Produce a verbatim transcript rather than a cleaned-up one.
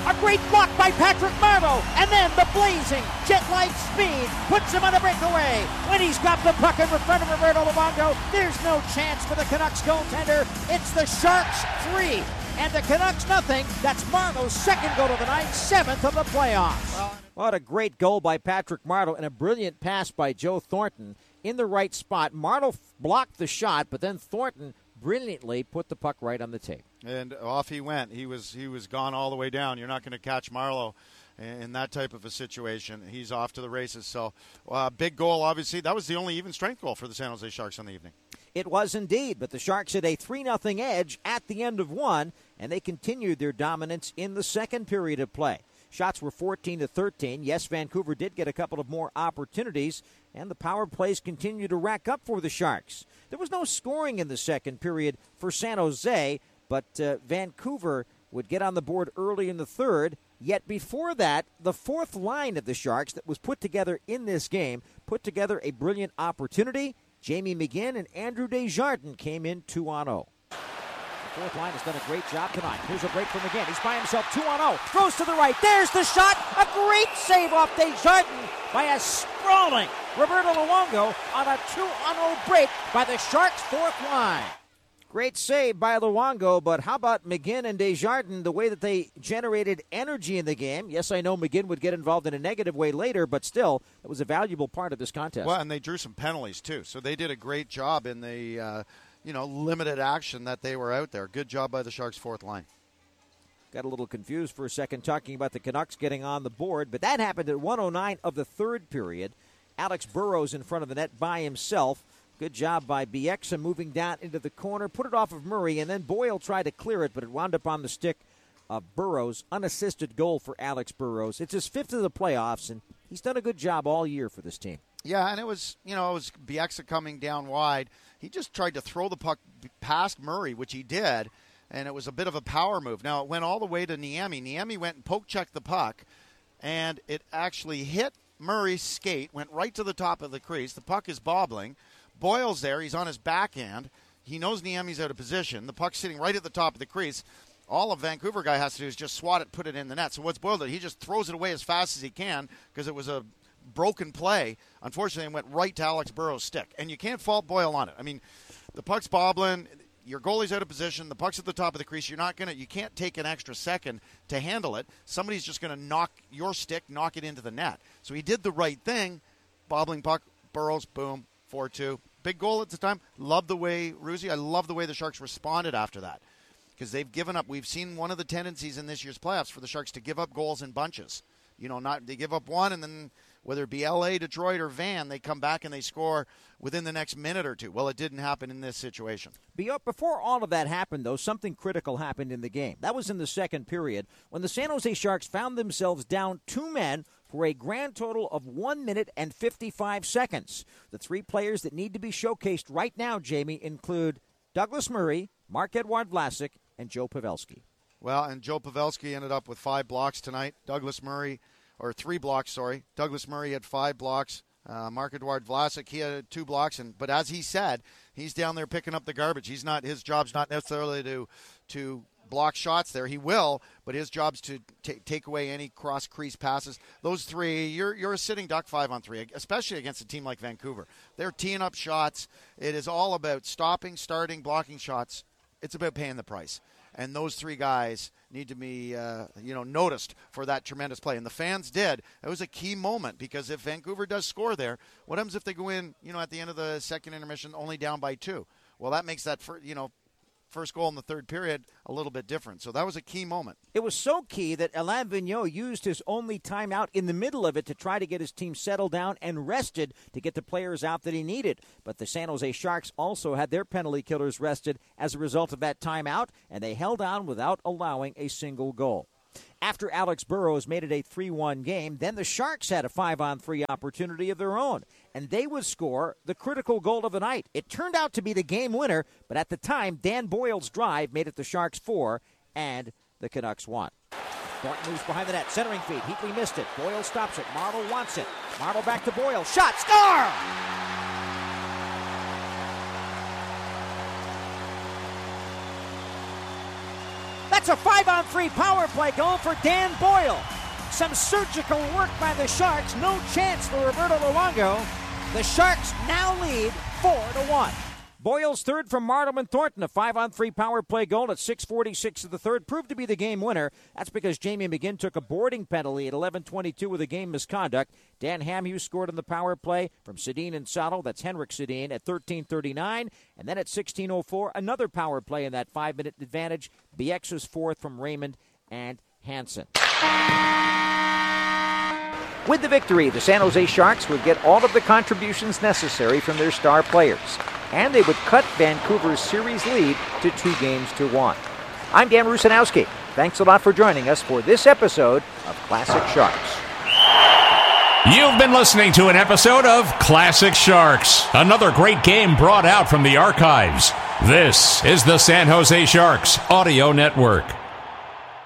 A great block by Patrick Marleau. And then the blazing jet-like speed puts him on a breakaway. When he's got the puck in front of Roberto Luongo, there's no chance for the Canucks goaltender. It's the Sharks three and the Canucks nothing. That's Marleau's second goal of the night, seventh of the playoffs. What a great goal by Patrick Marleau and a brilliant pass by Joe Thornton in the right spot. Marleau blocked the shot, but then Thornton brilliantly put the puck right on the tape. And off he went. He was he was gone all the way down. You're not going to catch Marleau in that type of a situation. He's off to the races. So, uh, big goal, obviously. That was the only even strength goal for the San Jose Sharks on the evening. It was indeed, but the Sharks had a three nothing edge at the end of one, and they continued their dominance in the second period of play. Shots were fourteen to thirteen. Yes, Vancouver did get a couple of more opportunities, and the power plays continued to rack up for the Sharks. There was no scoring in the second period for San Jose, but uh, Vancouver would get on the board early in the third. Yet before that, the fourth line of the Sharks that was put together in this game put together a brilliant opportunity. Jamie McGinn and Andrew Desjardins came in two on oh. The fourth line has done a great job tonight. Here's a break from McGinn. He's by himself, two on oh. Throws to the right. There's the shot. A great save off Desjardins by a sprawling Roberto Luongo on a two on oh break by the Sharks' fourth line. Great save by Luongo, but how about McGinn and Desjardins, the way that they generated energy in the game? Yes, I know McGinn would get involved in a negative way later, but still, it was a valuable part of this contest. Well, and they drew some penalties, too, so they did a great job in the, uh, you know, limited action that they were out there. Good job by the Sharks' fourth line. Got a little confused for a second talking about the Canucks getting on the board, but that happened at one oh nine of the third period. Alex Burrows in front of the net by himself. Good job by Bieksa moving down into the corner, put it off of Murray, and then Boyle tried to clear it, but it wound up on the stick of Burrows. Unassisted goal for Alex Burrows. It's his fifth of the playoffs, and he's done a good job all year for this team. Yeah, and it was, you know, it was Bieksa coming down wide. He just tried to throw the puck past Murray, which he did, and it was a bit of a power move. Now, it went all the way to Niemi. Niemi went and poke-checked the puck, and it actually hit Murray's skate, went right to the top of the crease. The puck is bobbling. Boyle's there. He's on his backhand. He knows Niemi's out of position. The puck's sitting right at the top of the crease. All a Vancouver guy has to do is just swat it, put it in the net. So what's Boyle did? He just throws it away as fast as he can because it was a broken play. Unfortunately, it went right to Alex Burrows' stick. And you can't fault Boyle on it. I mean, the puck's bobbling. Your goalie's out of position. The puck's at the top of the crease. You're not gonna. You can't take an extra second to handle it. Somebody's just going to knock your stick, knock it into the net. So he did the right thing. Bobbling puck, Burrows, boom, four two. Big goal at the time. Love the way, Ruzi, I love the way the Sharks responded after that. Because they've given up. We've seen one of the tendencies in this year's playoffs for the Sharks to give up goals in bunches. You know, not they give up one, and then whether it be L A, Detroit, or Van, they come back and they score within the next minute or two. Well, it didn't happen in this situation. Before all of that happened, though, something critical happened in the game. That was in the second period when the San Jose Sharks found themselves down two men for a grand total of one minute and fifty-five seconds. The three players that need to be showcased right now, Jamie, include Douglas Murray, Marc-Edouard Vlasic, and Joe Pavelski. Well, and Joe Pavelski ended up with five blocks tonight. Douglas Murray, or three blocks, sorry. Douglas Murray had five blocks. Uh, Marc-Edouard Vlasic, he had two blocks. And but as he said, he's down there picking up the garbage. He's not. His job's not necessarily to to block shots there. He will, but his job's to t- take away any cross-crease passes. Those three, you're you're a sitting duck five on three, especially against a team like Vancouver. They're teeing up shots. It is all about stopping, starting, blocking shots. It's about paying the price. And those three guys need to be, uh, you know, noticed for that tremendous play. And the fans did. It was a key moment because if Vancouver does score there, what happens if they go in, you know, at the end of the second intermission only down by two? Well, that makes that, for, you know, first goal in the third period a little bit different. So that was a key moment. It was so key that Alain Vigneault used his only timeout in the middle of it to try to get his team settled down and rested to get the players out that he needed. But the San Jose Sharks also had their penalty killers rested as a result of that timeout, and they held on without allowing a single goal. After Alex Burrows made it a three one game, then the Sharks had a five on three opportunity of their own, and they would score the critical goal of the night. It turned out to be the game winner, but at the time, Dan Boyle's drive made it the Sharks four, and the Canucks won. Thornton moves behind the net, centering feed. Heatley missed it. Boyle stops it. Marleau wants it. Marleau back to Boyle. Shot. Score! That's It's a five-on-three power play going for Dan Boyle. Some surgical work by the Sharks. No chance for Roberto Luongo. The Sharks now lead four to one. Boyle's third from Martelman Thornton, a five-on-three power play goal at six forty-six of the third, proved to be the game winner. That's because Jamie McGinn took a boarding penalty at eleven twenty-two with a game misconduct. Dan Hamhuis scored on the power play from Sedin and Saddle. That's Henrik Sedin at thirteen thirty-nine. And then at sixteen oh four, another power play in that five-minute advantage. Bieksa's fourth from Raymond and Hansen. With the victory, the San Jose Sharks would get all of the contributions necessary from their star players, and they would cut Vancouver's series lead to two games to one. I'm Dan Rusanowski. Thanks a lot for joining us for this episode of Classic Sharks. You've been listening to an episode of Classic Sharks, another great game brought out from the archives. This is the San Jose Sharks Audio Network.